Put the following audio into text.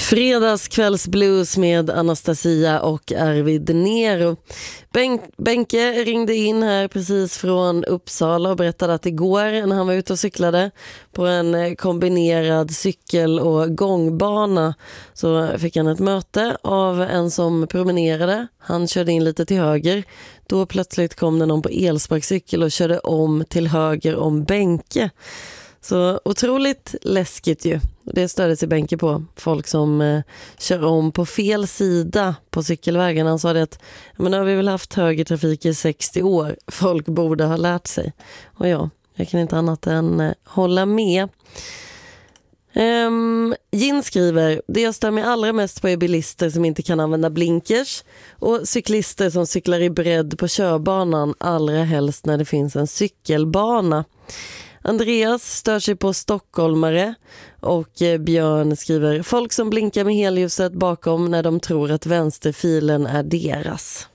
Fredagskvällsblues med Anastasia och Arvid Nero. Benke ringde in här precis från Uppsala och berättade att igår när han var ute och cyklade på en kombinerad cykel- och gångbana så fick han ett möte av en som promenerade. Han körde in lite till höger. Då plötsligt kom det någon på elsparkcykel och körde om till höger om Benke. Så otroligt läskigt ju. Det störde sig Benke på. Folk som kör om på fel sida på cykelvägen. Han sa det att men nu har vi väl haft högertrafik i 60 år. Folk borde ha lärt sig. Och ja, jag kan inte annat än hålla med. Gin skriver, det jag stör mig allra mest på är bilister som inte kan använda blinkers och cyklister som cyklar i bredd på körbanan, allra helst när det finns en cykelbana. Andreas stör sig på stockholmare och Björn skriver, folk som blinkar med helljuset bakom när de tror att vänsterfilen är deras.